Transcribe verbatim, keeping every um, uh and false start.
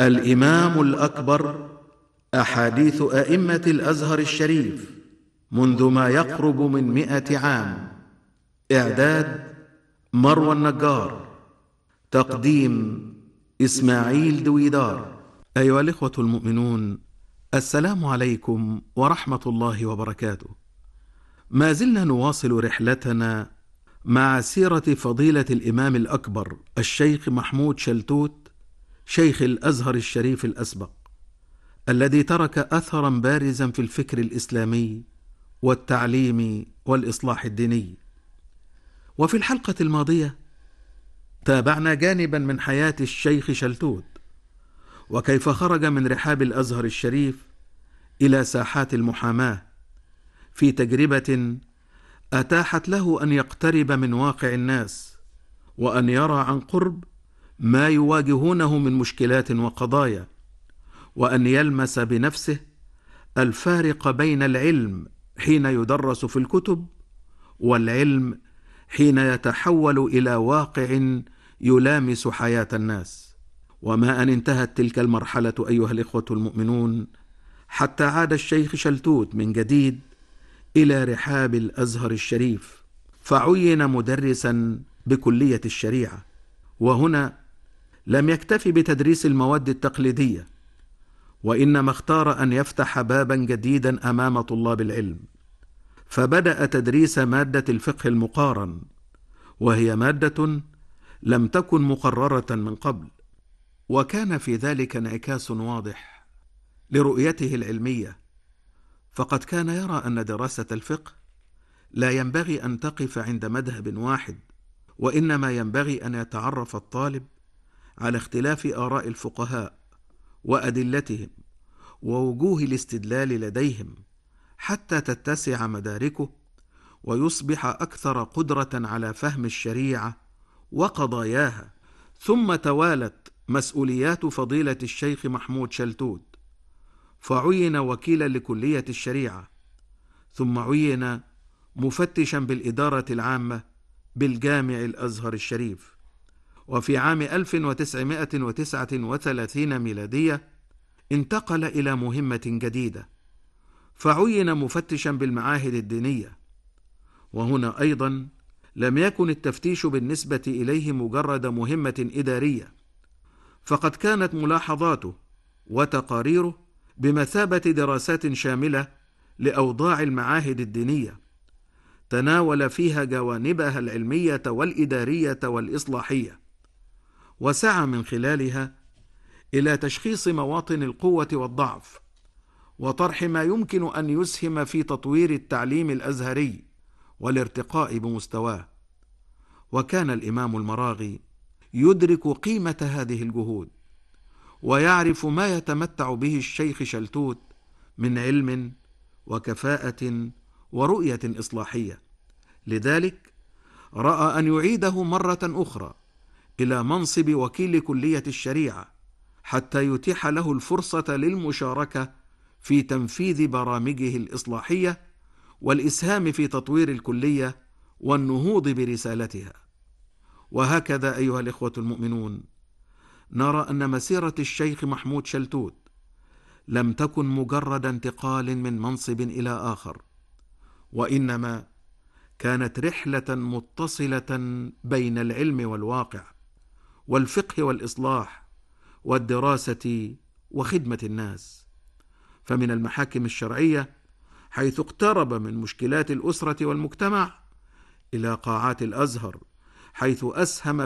الإمام الأكبر، أحاديث أئمة الأزهر الشريف منذ ما يقرب من مئة عام. إعداد مروى النجار، تقديم إسماعيل دويدار. أيها الإخوة المؤمنون، السلام عليكم ورحمة الله وبركاته. ما زلنا نواصل رحلتنا مع سيرة فضيلة الإمام الأكبر الشيخ محمود شلتوت، شيخ الأزهر الشريف الأسبق، الذي ترك أثرا بارزا في الفكر الإسلامي والتعليم والإصلاح الديني. وفي الحلقة الماضية تابعنا جانبا من حياة الشيخ شلتوت، وكيف خرج من رحاب الأزهر الشريف إلى ساحات المحاماة في تجربة أتاحت له أن يقترب من واقع الناس، وأن يرى عن قرب ما يواجهونه من مشكلات وقضايا، وأن يلمس بنفسه الفارق بين العلم حين يدرس في الكتب والعلم حين يتحول إلى واقع يلامس حياة الناس. وما أن انتهت تلك المرحلة أيها الإخوة المؤمنون حتى عاد الشيخ شلتوت من جديد إلى رحاب الأزهر الشريف، فعين مدرسا بكلية الشريعة. وهنا لم يكتفي بتدريس المواد التقليدية، وإنما اختار أن يفتح بابا جديدا أمام طلاب العلم، فبدأ تدريس مادة الفقه المقارن، وهي مادة لم تكن مقررة من قبل، وكان في ذلك انعكاس واضح لرؤيته العلمية، فقد كان يرى أن دراسة الفقه لا ينبغي أن تقف عند مذهب واحد، وإنما ينبغي أن يتعرف الطالب على اختلاف آراء الفقهاء وأدلتهم ووجوه الاستدلال لديهم، حتى تتسع مداركه ويصبح أكثر قدرة على فهم الشريعة وقضاياها. ثم توالت مسؤوليات فضيلة الشيخ محمود شلتوت، فعين وكيلا لكلية الشريعة، ثم عين مفتشا بالإدارة العامة بالجامع الأزهر الشريف. وفي عام ألف وتسعمائة وتسعة وثلاثين ميلادية انتقل إلى مهمة جديدة، فعين مفتشا بالمعاهد الدينية. وهنا أيضا لم يكن التفتيش بالنسبة إليه مجرد مهمة إدارية، فقد كانت ملاحظاته وتقاريره بمثابة دراسات شاملة لأوضاع المعاهد الدينية، تناول فيها جوانبها العلمية والإدارية والإصلاحية، وسعى من خلالها إلى تشخيص مواطن القوة والضعف، وطرح ما يمكن أن يسهم في تطوير التعليم الأزهري والارتقاء بمستواه. وكان الإمام المراغي يدرك قيمة هذه الجهود، ويعرف ما يتمتع به الشيخ شلتوت من علم وكفاءة ورؤية إصلاحية، لذلك رأى أن يعيده مرة أخرى إلى منصب وكيل كلية الشريعة، حتى يتيح له الفرصة للمشاركة في تنفيذ برامجه الإصلاحية والإسهام في تطوير الكلية والنهوض برسالتها. وهكذا أيها الإخوة المؤمنون، نرى أن مسيرة الشيخ محمود شلتوت لم تكن مجرد انتقال من منصب إلى آخر، وإنما كانت رحلة متصلة بين العلم والواقع والفقه والإصلاح والدراسة وخدمة الناس. فمن المحاكم الشرعية حيث اقترب من مشكلات الأسرة والمجتمع، إلى قاعات الأزهر حيث أسهم